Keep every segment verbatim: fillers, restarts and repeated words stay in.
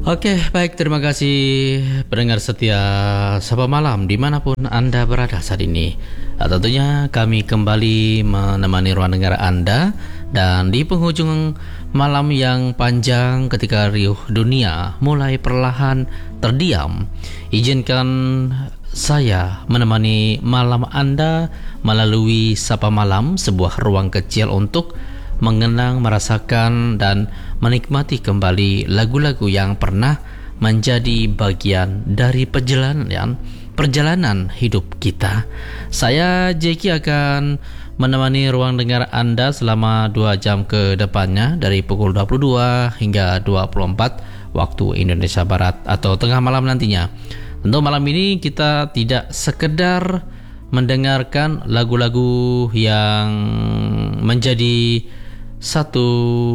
Oke, baik, terima kasih pendengar setia Sapa Malam dimanapun Anda berada saat ini. Nah, tentunya kami kembali menemani ruang dengar Anda. Dan di penghujung malam yang panjang ketika riuh dunia mulai perlahan terdiam, izinkan saya menemani malam Anda melalui Sapa Malam, sebuah ruang kecil untuk mengenang, merasakan, dan menikmati kembali lagu-lagu yang pernah menjadi bagian dari perjalanan perjalanan hidup kita. Saya Jeki akan menemani ruang dengar Anda selama dua jam ke depannya, dari pukul dua puluh dua hingga dua puluh empat waktu Indonesia Barat atau tengah malam nantinya. Tentu malam ini kita tidak sekedar mendengarkan lagu-lagu yang menjadi satu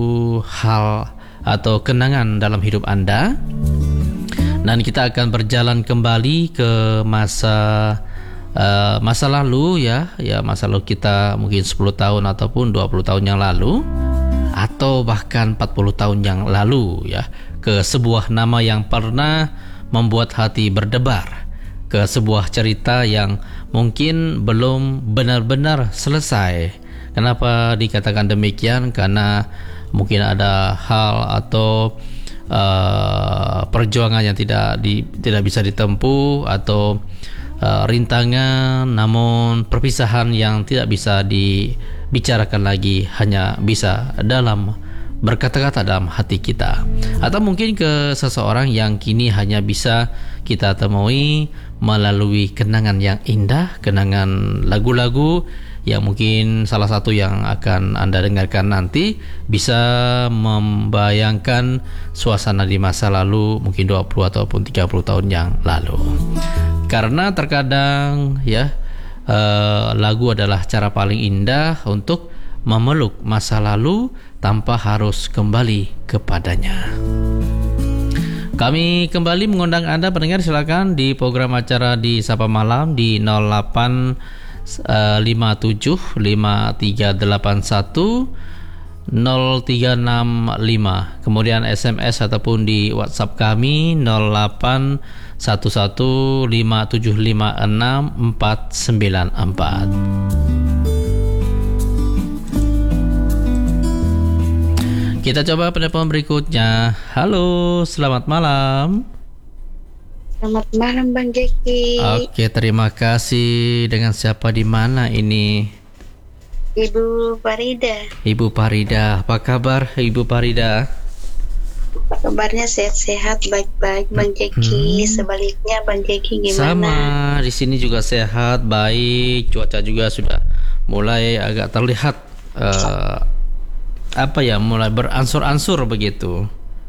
hal atau kenangan dalam hidup Anda, dan kita akan berjalan kembali ke masa uh, masa lalu ya, ya masa lalu kita mungkin sepuluh tahun ataupun dua puluh tahun yang lalu, atau bahkan empat puluh tahun yang lalu ya, ke sebuah nama yang pernah membuat hati berdebar, ke sebuah cerita yang mungkin belum benar-benar selesai. Kenapa dikatakan demikian? Karena mungkin ada hal atau uh, perjuangan yang tidak di, tidak bisa ditempuh, atau uh, rintangan, namun perpisahan yang tidak bisa dibicarakan lagi, hanya bisa dalam berkata-kata dalam hati kita. Atau mungkin ke seseorang yang kini hanya bisa kita temui melalui kenangan yang indah, kenangan lagu-lagu yang mungkin salah satu yang akan Anda dengarkan nanti bisa membayangkan suasana di masa lalu, mungkin dua puluh ataupun tiga puluh tahun yang lalu. Karena terkadang ya, eh, lagu adalah cara paling indah untuk memeluk masa lalu tanpa harus kembali kepadanya. Kami kembali mengundang Anda pendengar, silakan di program acara di Sapa Malam di nol delapan lima tujuh lima tiga delapan satu nol tiga enam lima, kemudian S M S ataupun di WhatsApp kami nol delapan satu satu lima tujuh lima enam empat sembilan empat. Kita coba penelpon berikutnya. Halo, selamat malam. Selamat malam Bang Jeki. Oke, terima kasih. Dengan siapa di mana ini? Ibu Farida. Ibu Farida, apa kabar Ibu Farida? Kabarnya sehat-sehat, baik-baik Bang Jeki. Hmm. Sebaliknya Bang Jeki gimana? Sama, di sini juga sehat, baik. Cuaca juga sudah mulai agak terlihat uh, apa ya, mulai beransur-ansur begitu.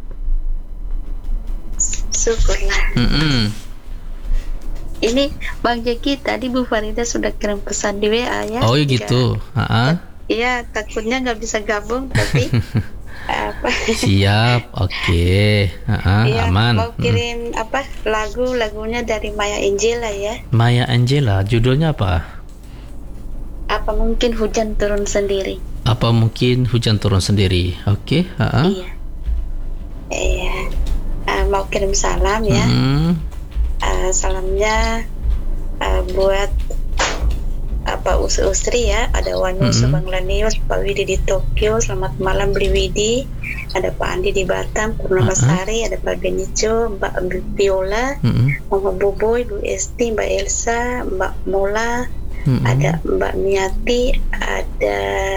Syukurlah. Mm-mm. Ini Bang Jeki, tadi Bu Farida sudah kirim pesan di W A ya. Oh gitu. Iya, takutnya nggak bisa gabung tapi apa? Siap, oke. Okay. Iya, aman. Mau kirim mm. apa? Lagu lagunya dari Maya Angelou ya. Maya Angelou, judulnya apa? Apa mungkin hujan turun sendiri? Apa mungkin hujan turun sendiri? Oke. Okay. Iya. Iya. Uh, mau kirim salam ya. Hmm. Uh, salamnya uh, buat apa uh, Usri ya, ada Wanu hmm. Subanglanius, Pak Widi di Tokyo, selamat malam Bli Widi, ada Pak Andi di Batam, Purnama Sari, ada Pak Benicio, Mbak Viola, hmm. Mama Boboy, Bu Esti, Mbak Elsa, Mbak Mola, hmm. ada Mbak Miati, ada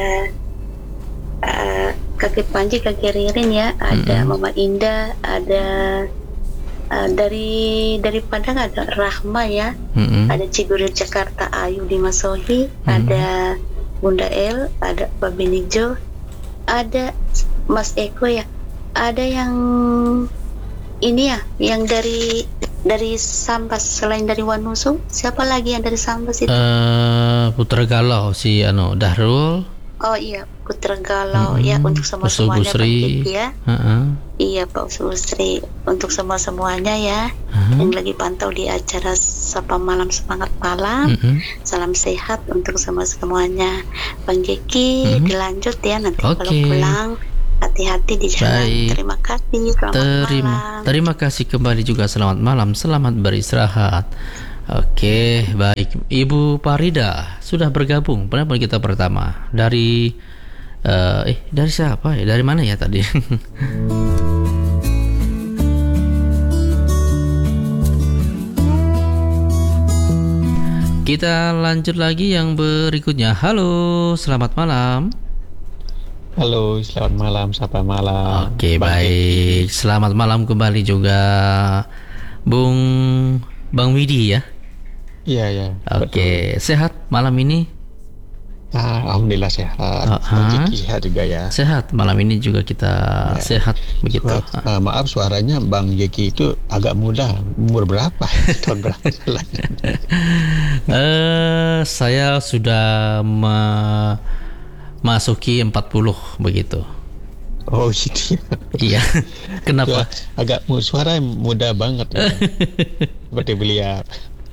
uh, Kakek Panji, Kakek Ririn ya, ada mm-hmm. Mama Indah, ada uh, dari dari Padang ada Rahma ya, mm-hmm. ada Cigurir Jakarta Ayu di Masohi, mm-hmm. ada Bunda El, ada Pak Benijo, ada Mas Eko ya, ada yang ini ya, yang dari dari Sambas selain dari Wanusu, siapa lagi yang dari Sambas itu? Uh, Putra Galau si ano Dahrul. Oh iya, Putra Galau hmm, ya, untuk semua semuanya Pak ya. Uh-uh. Iya Pak Usri, untuk semua semuanya ya, uh-huh. yang lagi pantau di acara Sapa Malam Semangat Malam. Uh-huh. Salam sehat untuk semua semuanya. Bang Jeki, uh-huh. dilanjut ya nanti okay. kalau pulang hati-hati di jalan. Baik. Terima kasih. Selamat terima, malam. Terima kasih kembali juga, selamat malam, selamat beristirahat. Oke, baik. Ibu Parida sudah bergabung penelpon kita pertama dari uh, eh dari siapa ya? Dari mana ya tadi? Kita lanjut lagi yang berikutnya. Halo, selamat malam. Halo, selamat malam, sapa malam. Oke, baik. Selamat malam kembali juga, Bung Bang Widi ya. Iya, ya. Oke, sehat malam ini? Ah, Alhamdulillah sehat. Uh, uh, sehat juga ya. Sehat malam ini juga kita ya. Sehat begitu. Suara, uh, maaf suaranya Bang Jeki itu agak muda. Umur berapa? Tahun berapa? uh, saya sudah memasuki empat puluh begitu. Oh gitu ya. Iya. Kenapa? Agak suara muda banget ya. Seperti beliau.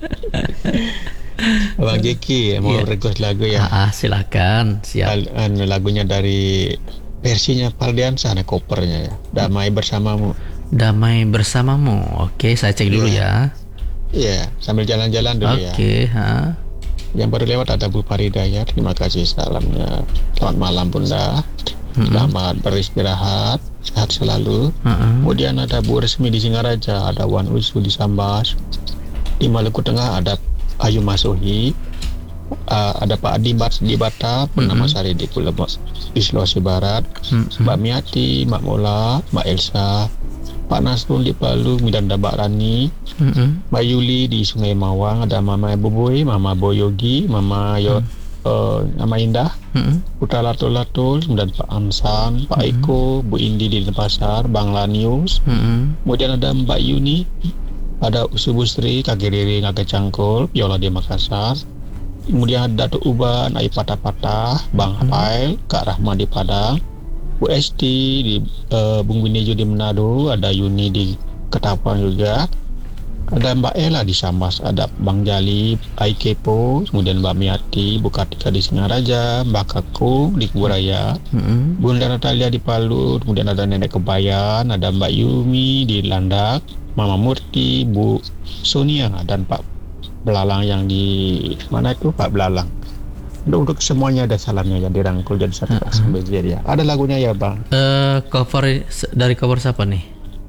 Bang Jeki mau yeah. request lagu ya? Ah, silakan. Siap. Al, lagunya dari versinya Paldiansa, ada covernya ya. Damai Bersamamu. Damai Bersamamu. Oke, saya cek dulu yeah. ya. Iya, yeah, sambil jalan-jalan dulu okay, ya. Oke, ha. Yang baru lewat ada Bu Parida ya. Terima kasih salamnya. Selamat malam Bunda. Mm-hmm. Selamat beristirahat, sehat selalu. Mm-hmm. Kemudian ada Bu Resmi di Singaraja, ada Wan Usu di Sambas. Di Maluku Tengah ada Ayu Masuhi, uh, ada Pak Adi Bat di Batam, Purnama mm-hmm. Sari di Pulau di Sulawesi Barat, mm-hmm. Mbak Miati, Mbak Mola, Mbak Elsa, Pak Nasrul di Palu, Midanda Mbak Rani, mm-hmm. Mbak Yuli di Sungai Mawang, ada Mama Boboy, Mama Boyogi, Mama Yo, mm-hmm. uh, Nama Indah, mm-hmm. Putra Latul-Latul, kemudian Pak Amsan, Pak mm-hmm. Eko, Bu Indi di Denpasar, Bang Lanius, mm-hmm. kemudian ada Mbak Yuni, ada Usubu Sri, Kak Riri, Kak Cangkul, Yola di Makassar. Kemudian ada Datuk Uban, Ai Patah-Patah, Bang hmm. Apail, Kak Rahma di Padang, Bu Esti di uh, Bung Winejo di Manado, ada Yuni di Ketapang juga, ada Mbak Ella di Sambas, ada Bang Jali, Ai Kepo, kemudian Mbak Miati, Bu Kartika di Singaraja, Mbak Kaku di Kuburaya, hmm. Bunda Natalia di Palu, kemudian ada Nenek Kebayan, ada Mbak Yumi di Landak, Mama Murti, Bu Sonia, dan Pak Belalang yang di mana itu Pak Belalang. Untuk, untuk semuanya ada salamnya yang dirangkul jadi satu uh-huh. sampai jadi ya. Ada lagunya ya Bang? Uh, cover dari cover siapa nih?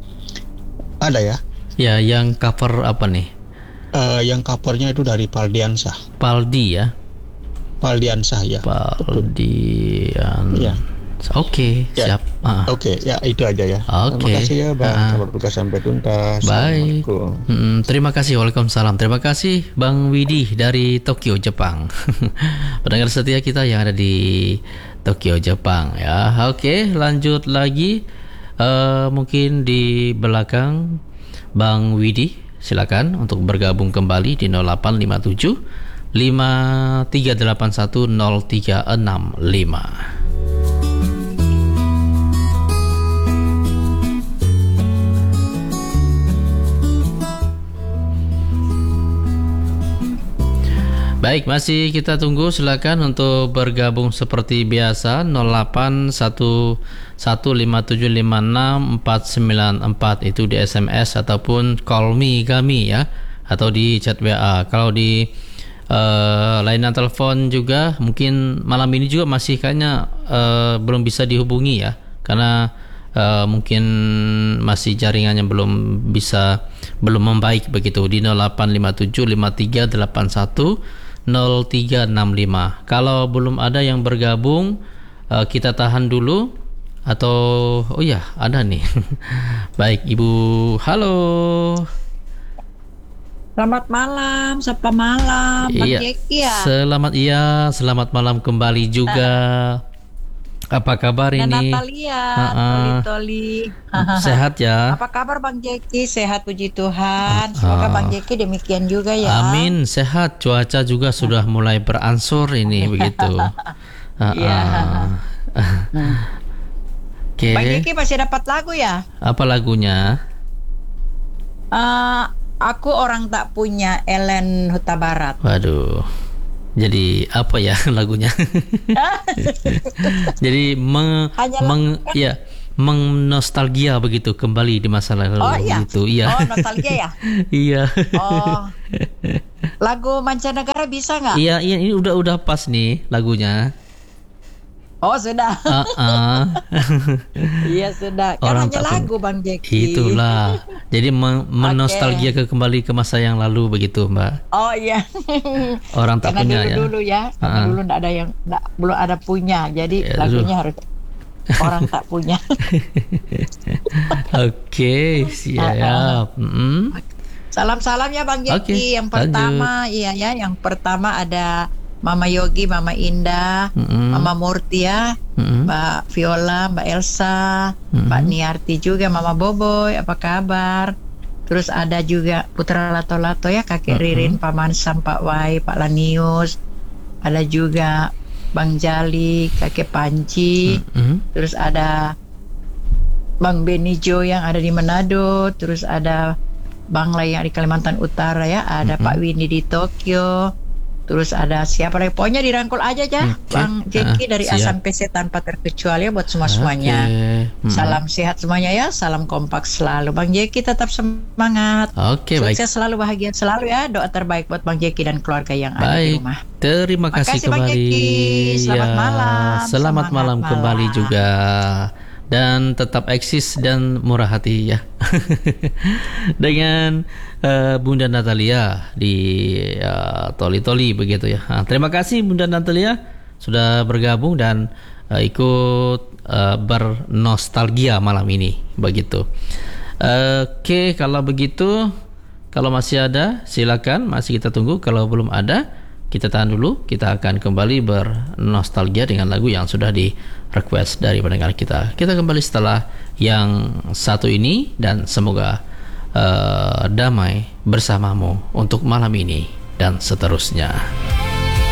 Ada ya? Ya, yang cover apa nih? Uh, yang covernya itu dari Paldiansa. Paldi ya? Paldiansa ya. Paldian. Ya. Oke, okay, ya. siap. Uh. Oke, okay, ya itu aja ya. Oke. Okay. Terima kasih ya Bang. Uh. Sampai bertugas sampai tuntas. Baik. Hmm, terima kasih. Waalaikumsalam. Terima kasih Bang Widi dari Tokyo, Jepang. Pendengar setia kita yang ada di Tokyo, Jepang ya. Oke, okay, lanjut lagi. Uh, mungkin di belakang Bang Widi, silakan untuk bergabung kembali di nol delapan lima tujuh lima tiga delapan satu nol tiga enam lima. Baik, masih kita tunggu, silakan untuk bergabung seperti biasa nol delapan satu satu lima tujuh lima enam empat sembilan empat itu di S M S ataupun call me kami ya, atau di chat W A. Kalau di uh, layanan telepon juga mungkin malam ini juga masih kayaknya uh, belum bisa dihubungi ya, karena uh, mungkin masih jaringannya belum bisa belum membaik begitu di nol delapan lima tujuh lima tiga delapan satu nol tiga enam lima. Kalau belum ada yang bergabung, uh, kita tahan dulu atau oh ya ada nih. Baik Ibu, halo. Selamat malam, sapa malam, Pak iya, Jeki ya. Selamat iya, selamat malam kembali juga. Apa kabar Dan ini? Natalia, uh-uh. Toli-Toli. Sehat ya? Apa kabar Bang Jeki? Sehat puji Tuhan. Semoga uh. Bang Jeki demikian juga ya. Amin, sehat. Cuaca juga sudah mulai beransur ini begitu. Iya. Oke. Bang Jeki masih dapat lagu ya? Apa lagunya? Uh, aku orang tak punya, Ellen Huta Barat. Waduh. Jadi apa ya lagunya? Jadi meng, meng ya Mengnostalgia begitu kembali di masa lalu. Oh iya. Gitu. Iya. Oh, nostalgia ya. Iya. Oh. Lagu mancanegara bisa nggak? Iya, iya ini udah udah pas nih lagunya. Oh sudah. Uh-uh. Iya sudah. Kan Orang hanya tak lagu punya. Bang Jeki. Itulah. Jadi men- menostalgia ke kembali ke masa yang lalu begitu, Mbak. Oh iya. Orang tak Karena punya dulu ya. dulu ya. Karena Uh-uh. dulu nggak ada yang nggak, belum ada punya. Jadi Ya, lagunya harus orang tak punya. Oke, siap. Mm-mm. Salam-salam ya Bang Jeki. Oke, Yang pertama, iya ya, yang pertama ada Mama Yogi, Mama Indah, Mm-mm. Mama Murtia, Mm-mm. Mbak Viola, Mbak Elsa, Mm-mm. Mbak Niarti juga, Mama Boboy, apa kabar? Terus ada juga Putra Lato-Lato ya, Kakek Mm-mm. Ririn, Paman Sam, Pak Wai, Pak Lanius. Ada juga Bang Jali, Kakek Panci. Mm-mm. Terus ada Bang Benijo yang ada di Manado. Terus ada Bang Lai yang di Kalimantan Utara ya. Ada Mm-mm. Pak Winnie di Tokyo. Terus ada siapa lagi? Pokoknya dirangkul aja aja Oke. Bang Jeki Ah, dari siap. Asam P C tanpa terkecuali ya buat semua-semuanya. Oke. Mm-mm. Salam sehat semuanya ya. Salam kompak selalu. Bang Jeki tetap semangat. Oke, baik. Sukses selalu, bahagia selalu ya. Doa terbaik buat Bang Jeki dan keluarga yang ada di Baik. rumah. Terima kasih Makasih, Bang kembali. Jeki. Selamat Ya, malam. Selamat Semangat malam malam. kembali juga. Dan tetap eksis dan murah hati ya. Dengan uh, Bunda Natalia di uh, Toli-Toli begitu ya. Nah, terima kasih Bunda Natalia sudah bergabung dan uh, ikut uh, bernostalgia malam ini begitu. Uh, Oke, kalau begitu, kalau masih ada silakan, masih kita tunggu. Kalau belum ada, kita tahan dulu. Kita akan kembali bernostalgia dengan lagu yang sudah di request dari pendengar kita. Kita kembali setelah yang satu ini dan semoga uh, damai bersamamu untuk malam ini dan seterusnya.